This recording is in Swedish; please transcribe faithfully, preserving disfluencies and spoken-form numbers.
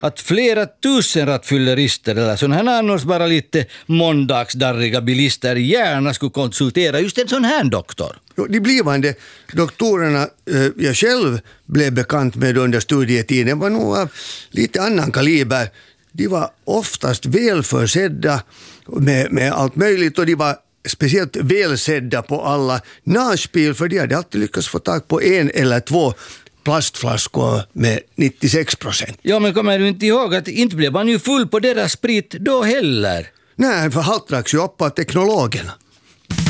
att flera tusen rattfyllerister eller sådana här annars bara lite måndagsdarriga bilister gärna skulle konsultera just en sån här doktor? De blivande doktorerna eh, jag själv blev bekant med under studietiden var nog av lite annan kaliber. De var oftast välförsedda med, med allt möjligt och de var speciellt välsedda på alla naspil för de hade alltid lyckats få tag på en eller två plastflaskor med nittiosex procent. Ja, men kommer du inte ihåg att inte blev man ju full på deras sprit då heller? Nej, för halt dracks ju upp av teknologerna.